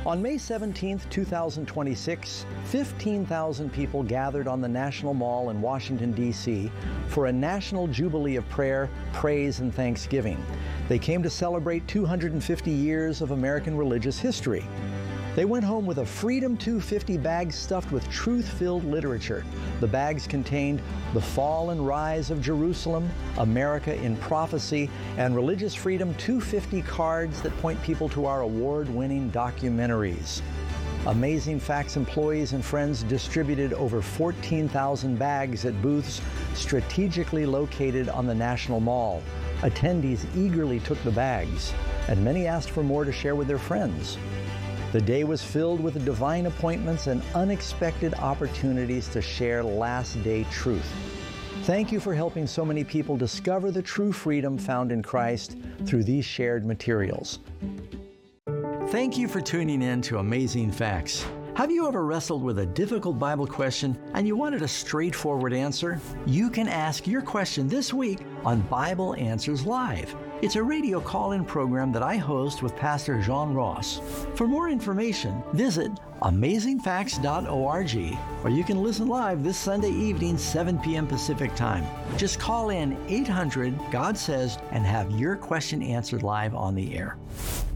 On May 17, 2026, 15,000 people gathered on the National Mall in Washington, D.C. for a national jubilee of prayer, praise, and thanksgiving. They came to celebrate 250 years of American religious history. They went home with a Freedom 250 bag stuffed with truth-filled literature. The bags contained The Fall and Rise of Jerusalem, America in Prophecy, and Religious Freedom 250 cards that point people to our award-winning documentaries. Amazing Facts employees and friends distributed over 14,000 bags at booths strategically located on the National Mall. Attendees eagerly took the bags, and many asked for more to share with their friends. The day was filled with divine appointments and unexpected opportunities to share last-day truth. Thank you for helping so many people discover the true freedom found in Christ through these shared materials. Thank you for tuning in to Amazing Facts. Have you ever wrestled with a difficult Bible question and you wanted a straightforward answer? You can ask your question this week on Bible Answers Live. It's a radio call-in program that I host with Pastor John Ross. For more information, visit amazingfacts.org, or you can listen live this Sunday evening, 7 p.m. Pacific Time. Just call in 800-GOD-SAYS and have your question answered live on the air.